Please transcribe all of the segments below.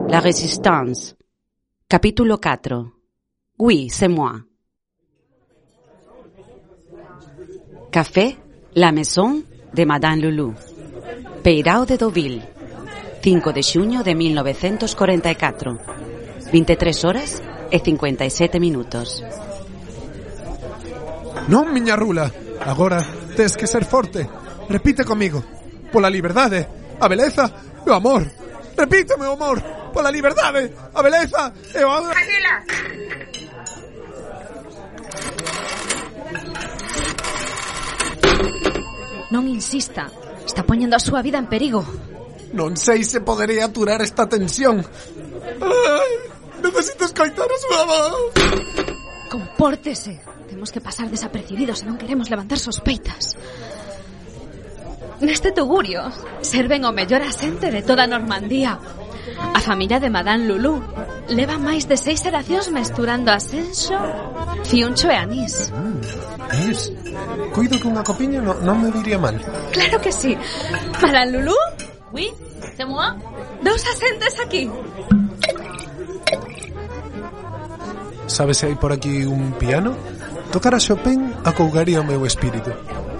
La Résistance. Capítulo 4. Oui, c'est moi. Café La Maison de Madame Loulou, Peirao de Deauville, 5 de xuño de 1944, 23 horas e 57 minutos. Non, miña rula, agora tes que ser forte. Repite comigo. Pola liberdade, a beleza e o amor. Repíteme o amor. Pola liberdade, a beleza e o amor. Tranquila. Non insista. Está poñendo a súa vida en perigo. Non sei se poderei aturar esta tensión. Ai, necesito escoitar a súa voz. Compórtese. Temos que pasar desapercibidos e non queremos levantar sospeitas. Neste tugurio serven o mellor asente de toda Normandía. A familia de Madame Loulou leva máis de 6 xeracións mesturando asenxo, fiuncho e anís. Anís? Coido que unha copiña non me viría mal. Claro que sí. Madame Loulou? Oui, c'est moi. 2 asentes aquí. Sabes se hai por aquí un piano? Tocar a Chopin acougaría o meu espírito.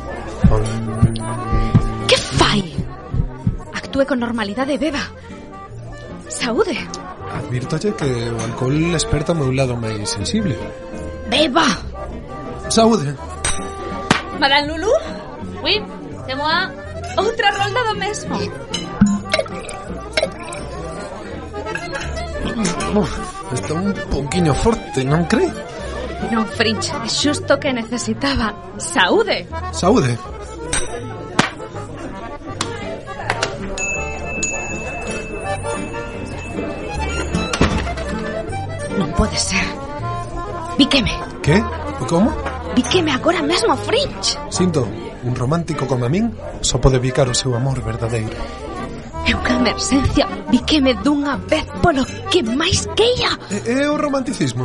Que fai? Actúe con normalidade e beba. Saúde. Advírtolle que o alcohol esperta o meu lado máis sensible. Beba. Saúde. Madame Loulou? Oui, c'est moi. Outra rolda do mesmo. Está un poquinho forte, non cree? Non, Frinch, é xusto que necesitaba. Saúde. Saúde. Non pode ser. Bíqueme. Que? Como? Bíqueme agora mesmo, Frinch. Sinto, un romántico como a min só pode bicar o seu amor verdadeiro. É unha emerxencia. Bíqueme dunha vez polo que máis queira. É o romanticismo.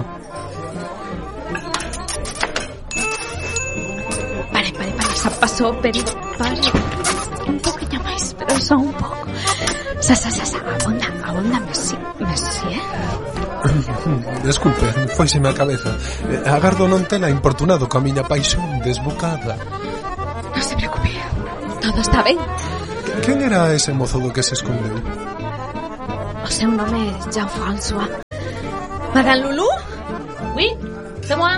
Pare, xa pasou o perigo. Pare. Un poquinho máis, pero só un pouco. Abonda, Monsieur. Desculpe, foiseme a cabeza. Agardo non tela importunado coa miña paixón desbocada. Non se preocupe, todo está ben. Quen era ese mozo do que se escondeu? O seu nome é Jean-François. Madame Loulou? Oui, c'est moi.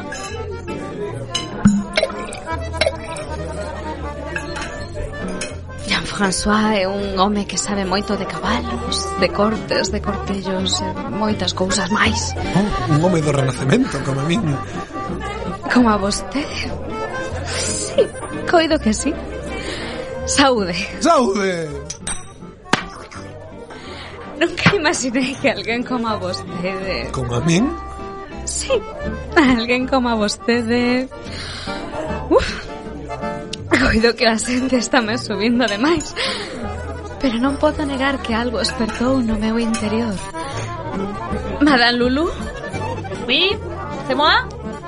Jean-François é un home que sabe moito de cabalos, de cortes, de cortellos e moitas cousas máis. Un home do Renacemento, como a min. Como a vostede? Sí, coido que sí. Saúde. Saúde. Nunca imaginei que alguén como a vostede... Como a min? Sí, alguén como a vostede... Coido que a xente está me subindo demais. Pero non podo negar que algo espertou no meu interior. Madame Loulou? Oui, c'est moi.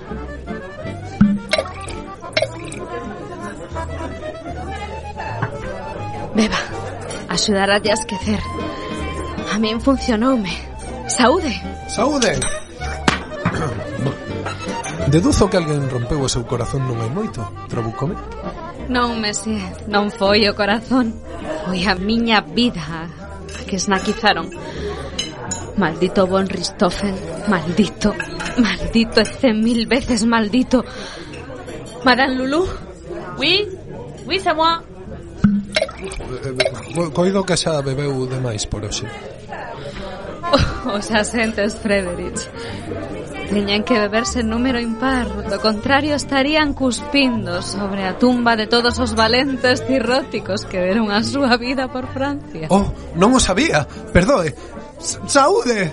Beba, axudará-te a esquecer. A min funcionoume. Saúde. Saúde. Deduzo que alguén rompeu o seu corazón non hai moito. Trabucome? Non, Monsieur, non foi o corazón. Foi a miña vida a que esnaquizaron. Maldito von Richthofen. Maldito e 100.000 veces maldito. Madame Loulou? Oui, c'est moi. Coido que xa bebeu demais por hoxe. Os asentes, Frederick. Teñen que beberse en número impar. Do contrario estarían cuspindo sobre a tumba de todos os valentes cirróticos que deron a súa vida por Francia. Oh, non o sabía. Perdoe. Saúde.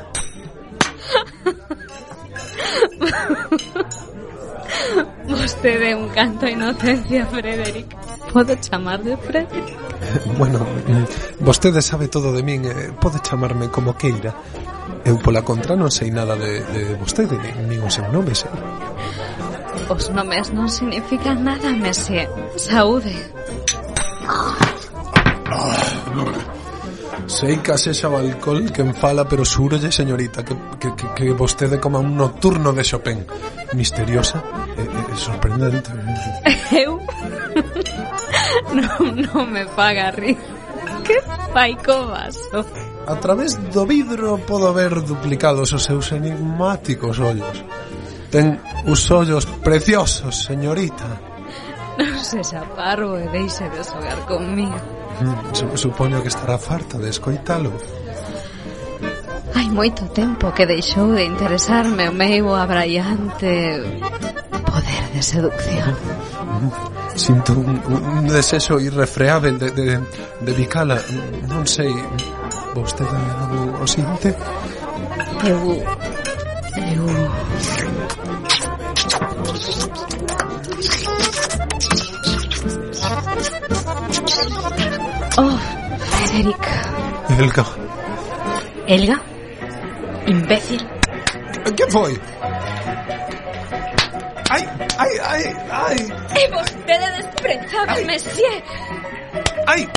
Vostede é un canto a inocencia, Frederick. Podo chamar de Frederick? Bueno, vostede sabe todo de min. Pode chamarme como queira. Eu pola contra non sei nada de vostede, nin o seu nome, sei. Os nomes non significan nada, Monsieur. Saúde. sei que sexa o alcohol quen fala, pero súrolle, señorita, que vostede coma un nocturno de Chopin. Misteriosa e sorprendente. Eu? Non me faga rir. Que fai co vaso? A través do vidro podo ver duplicados os seus enigmáticos ollos. Ten os ollos preciosos, señorita. Non sexa parvo e deixe de xogar conmigo. Supoño que estará farta de escoitalo. Hai moito tempo que deixou de interesarme o meu abraiante poder de seducción. Sinto un desexo irrefreável de bicala. Non sei, vostede o sinte? Eu... Oh, Frederick. Elga. Elga? Imbécil. Que foi? Ai. É vostede desprezado, monsieur. Ai.